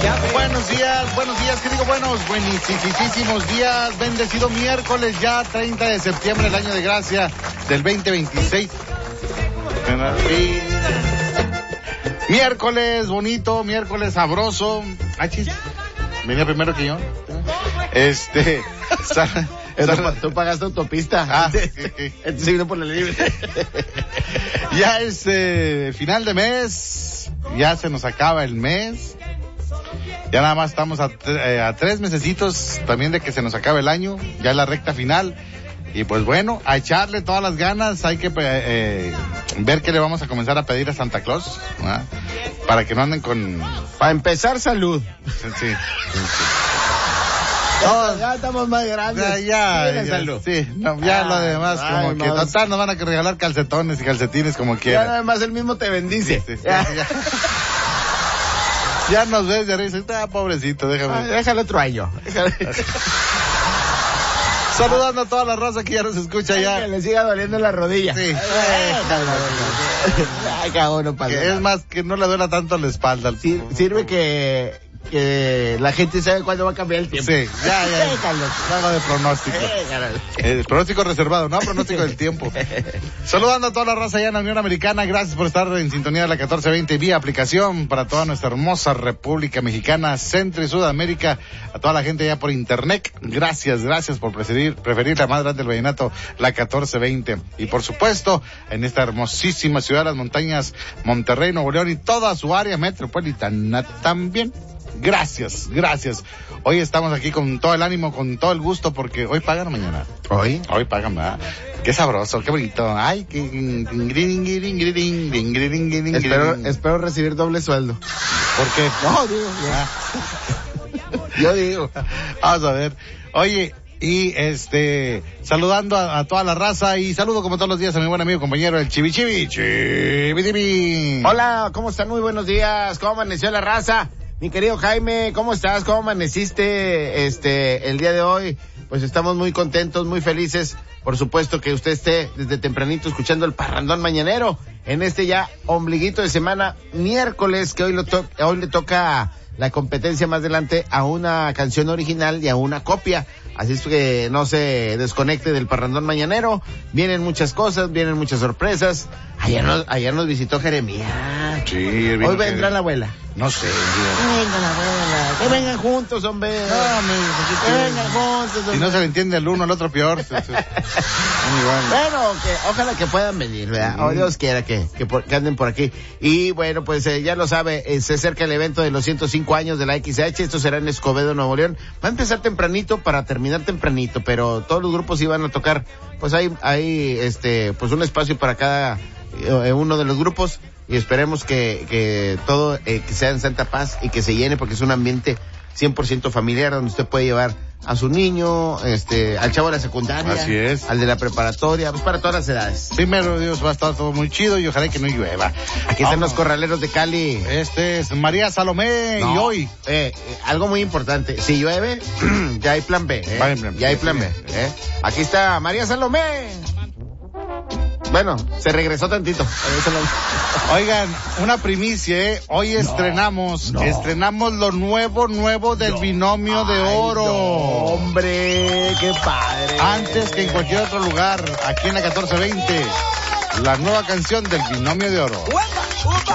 Buenos días, ¿qué digo? Buenísimos días, bendecido miércoles ya, 30 de septiembre, el año de gracia del 2026. Miércoles bonito, miércoles sabroso. Achis, venía primero que yo. Tú pagaste autopista. Entonces vino por la libre. Ya es final de mes, ya se nos acaba el mes. Ya nada más estamos a 3 mesecitos también de que se nos acabe el año, ya es la recta final. Y pues bueno, a echarle todas las ganas, hay que ver qué le vamos a comenzar a pedir a Santa Claus, ¿verdad? Para que no anden con... Para empezar, salud. Sí. Ya estamos más grandes. Ya, salud. Sí, no, ya lo demás, como que total nos van a regalar calcetones y calcetines como quieran. Ya además el mismo te bendice. Sí. Ya nos ves de arriba y dices, pobrecito, déjame. Déjalo otro año. Saludando a toda la raza que ya nos escucha ya. Que le siga doliendo la rodilla. Sí. Ay, cabrón, no pasa nada. Es más, que no le duela tanto la espalda. Sirve que la gente sabe cuándo va a cambiar el tiempo. Sí, ya. Algo de pronóstico. Pronóstico reservado, no pronóstico del tiempo. Saludando a toda la raza allá en la Unión Americana, gracias por estar en sintonía de la 1420 vía aplicación para toda nuestra hermosa República Mexicana, Centro y Sudamérica, a toda la gente allá por internet, gracias por preferir la más grande del vallenato, la 1420. Y por supuesto, en esta hermosísima ciudad de las montañas, Monterrey, Nuevo León y toda su área metropolitana también. Gracias. Hoy estamos aquí con todo el ánimo, con todo el gusto, porque hoy pagan o mañana. Hoy pagan, ¿verdad? Qué sabroso, qué bonito. Ay, qué... Espero recibir doble sueldo. ¿Por qué? No, digo. Yo digo. Vamos a ver. Oye, y saludando a toda la raza y saludo como todos los días a mi buen amigo compañero el Chibi. Hola, ¿cómo están? Muy buenos días. ¿Cómo amaneció la raza? Mi querido Jaime, ¿cómo estás? ¿Cómo amaneciste el día de hoy? Pues estamos muy contentos, muy felices. Por supuesto que usted esté desde tempranito escuchando el parrandón mañanero en ya ombliguito de semana, miércoles, que hoy le toca la competencia más adelante a una canción original y a una copia. Así es que no se desconecte del parrandón mañanero. Vienen muchas cosas, vienen muchas sorpresas. Ayer nos visitó Jeremías. Sí, hoy vendrá la abuela. No sé. Venga la abuela. Que vengan juntos, hombre. Que vengan juntos, hombre. Si no se le entiende el uno, el otro peor. Bueno, ojalá que puedan venir, ¿verdad? Oh, Dios quiera que anden por aquí. Y bueno, pues ya lo sabe, se acerca el evento de los 105 años de la XH. Esto será en Escobedo, Nuevo León. Va a empezar tempranito para terminar tempranito, pero todos los grupos iban a tocar. Pues hay pues un espacio para cada uno de los grupos. Y esperemos que todo que sea en santa paz y que se llene, porque es un ambiente 100% familiar donde usted puede llevar a su niño, al chavo de la secundaria. Así es. Al de la preparatoria, pues para todas las edades. Primero Dios, va a estar todo muy chido y ojalá que no llueva. Aquí están los corraleros de Cali. Es María Salomé. No, y hoy. Algo muy importante. Si llueve, ya hay plan B. Ya hay plan B. Aquí está María Salomé. Bueno, se regresó tantito. Oigan, una primicia, hoy estrenamos lo nuevo del Binomio de Oro. No, hombre, qué padre. Antes que en cualquier otro lugar, aquí en la 1420, la nueva canción del Binomio de Oro.